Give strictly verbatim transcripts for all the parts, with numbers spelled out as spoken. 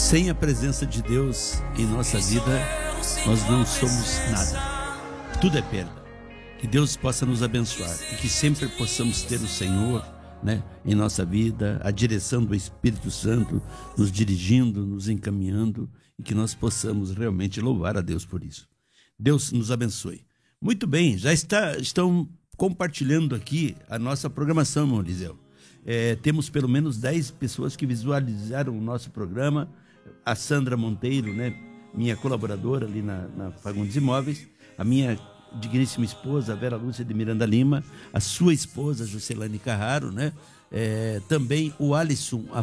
Sem a presença de Deus em nossa vida, nós não somos nada. Tudo é perda. Que Deus possa nos abençoar e que sempre possamos ter o Senhor, né, em nossa vida, a direção do Espírito Santo nos dirigindo, nos encaminhando, e que nós possamos realmente louvar a Deus por isso. Deus nos abençoe. Muito bem, já está, estão compartilhando aqui a nossa programação, irmão Eliseu. É, temos pelo menos dez pessoas que visualizaram o nosso programa. A Sandra Monteiro, né, minha colaboradora ali na, na Fagundes Imóveis, a minha digníssima esposa, Vera Lúcia de Miranda Lima, a sua esposa, Juscelane Carraro, né, é, também o Alisson a,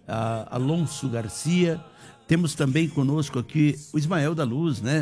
a, Alonso Garcia. Temos também conosco aqui o Ismael da Luz, né,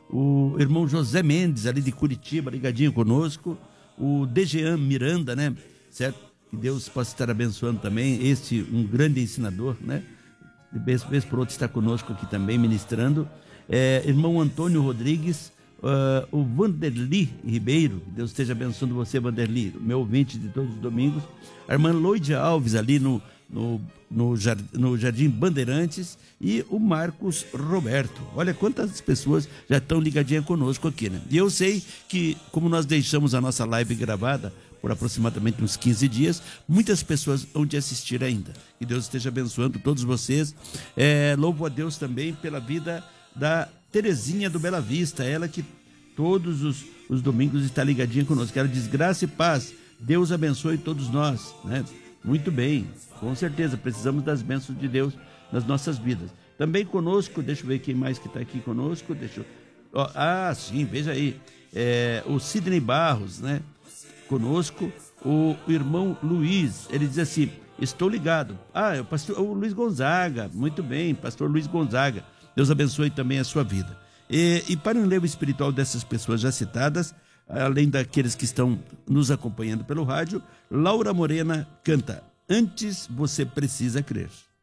o irmão José Mendes, ali de Curitiba, ligadinho conosco, o Dejean Miranda, né, certo? Que Deus possa estar abençoando também, este um grande ensinador, né? De vez, vez por outra está conosco aqui também, ministrando. É, irmão Antônio Rodrigues, uh, o Vanderli Ribeiro, Deus esteja abençoando você, Vanderli, meu ouvinte de todos os domingos. A irmã Loide Alves, ali no, no, no, Jardim, no Jardim Bandeirantes, e o Marcos Roberto. Olha quantas pessoas já estão ligadinhas conosco aqui, né? E eu sei que, como nós deixamos a nossa live gravada por aproximadamente uns quinze dias, muitas pessoas vão te assistir ainda. Que Deus esteja abençoando todos vocês. É, louvo a Deus também pela vida da Terezinha do Bela Vista, ela que todos os, os domingos está ligadinha conosco. Ela diz: graça e paz, Deus abençoe todos nós, né? Muito bem, com certeza, precisamos das bênçãos de Deus nas nossas vidas. Também conosco, deixa eu ver quem mais que está aqui conosco, deixa eu... oh, ah, sim, veja aí, é, o Sidney Barros, né? Conosco, o irmão Luiz, ele diz assim: estou ligado. Ah, é o pastor o Luiz Gonzaga, muito bem, pastor Luiz Gonzaga, Deus abençoe também a sua vida. E, e para o enlevo espiritual dessas pessoas já citadas, além daqueles que estão nos acompanhando pelo rádio, Laura Morena canta: Antes Você Precisa Crer.